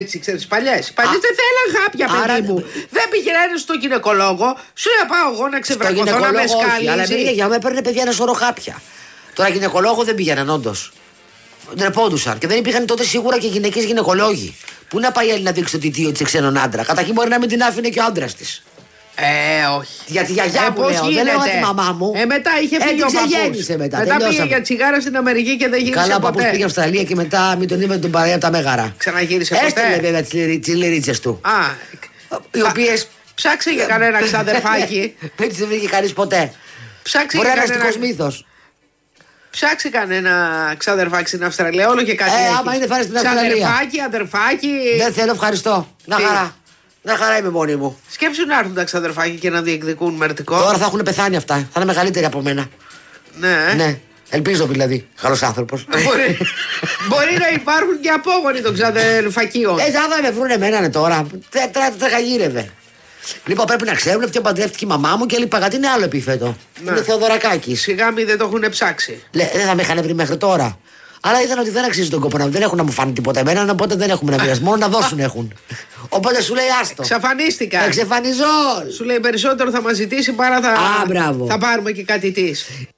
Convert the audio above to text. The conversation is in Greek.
Ξέρεις, παλιές δεν θέλαν χάπια, παιδί μου. Δεν πήγαινε στον γυναικολόγο, σου λέει πάω εγώ να ξεβρακωθώ να με σκάλιζει. Αλλά για μένα παίρνει παιδιά ένα σωρό χάπια. Τώρα γυναικολόγο δεν πήγαιναν, όντως. Ντρεπόντουσαν. Και δεν υπήρχαν τότε σίγουρα και γυναικείς γυναικολόγοι. Πού να πάει η άλλη να δείξει το τιτίο της σε ξένον άντρα. Καταρχήν μπορεί να μην την άφηνε και ο άντρας της. Όχι. Για τη γιαγιά μου λέω, δεν λέω τη μαμά μου. Μετά είχε φύγει ο παππούς. Μετά πήγε για τσιγάρα στην Αμερική και δεν γύρισε ποτέ. Καλά, ο παππούς πήγε Αυστραλία και μετά μην τον είδε τον παρέα από τα Μέγαρα. Ξαναγύρισε ποτέ. Έστειλε βέβαια τις λυρίτσες του. Οι οποίες. Ψάξε για κανένα ξαδερφάκι. Δεν τις βρήκε κανείς ποτέ. Ψάξε μπορεί να είναι αστικός μύθος. Ψάξε κανένα ξαδερφάκι στην Αυστραλία, όλο και κάτι. Άμα είναι φάρε στην Αυστραλία. Ξαδερφάκι, αδερφάκι. Δεν θέλω, ευχαριστώ. Να χαρά. Να χαρά είμαι μόνη μου. Σκέψου να έρθουν τα ξαδερφάκια και να διεκδικούν μερτικό. Τώρα θα έχουν πεθάνει αυτά. Θα είναι μεγαλύτεροι από μένα. Ναι. Ελπίζω δηλαδή. Καλός άνθρωπος. Μπορεί να υπάρχουν και απόγονοι των ξαδερφακίων. Θα με βρουν εμένα τώρα. Τρεχαγύρευε. Λοιπόν, πρέπει να ξέρουν ποιο παντρεύτηκε η μαμά μου και λοιπά. Γιατί είναι άλλο επίθετο. Είναι Θεοδωρακάκης. Σιγά μην δεν το έχουν ψάξει. Δεν θα με είχαν βρει μέχρι τώρα. Αλλά είδαν ότι δεν αξίζει τον κόπο να δεν έχουν να μου φάνει τίποτα εμένα, οπότε δεν έχουμε να μοιραστεί. Μόνο να δώσουν έχουν. Οπότε σου λέει άστο. Εξαφανίστηκα. Εξαφανιζόλ. Σου λέει περισσότερο θα μας ζητήσει παρά θα πάρουμε και κάτι της.